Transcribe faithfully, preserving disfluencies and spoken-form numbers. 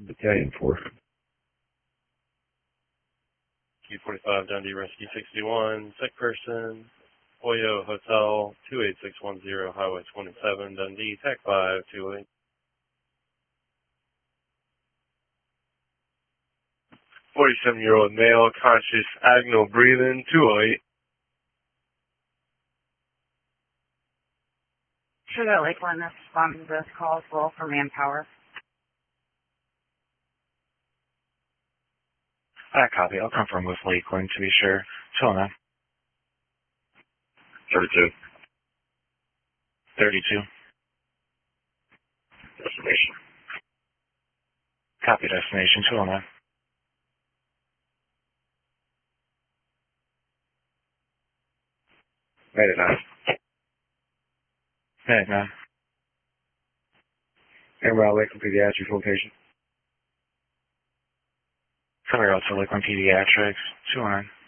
Battalion four. Q forty-five Dundee Rescue sixty-one, sick person, Oyo Hotel, two eight six one zero, Highway twenty-seven, Dundee, Tech five two eight. forty-seven-year-old male, conscious, agonal breathing, two oh eight. Sugar Lakeland, that's responding to this call as well for manpower. That copy. I'll confirm with Lakeland to be sure. two oh nine. thirty-two. thirty-two. Destination. Copy destination two oh nine. Made it nine. Hey, man. Amber Lakeland Pediatrics location. Cover out to Lakeland Pediatrics two oh nine.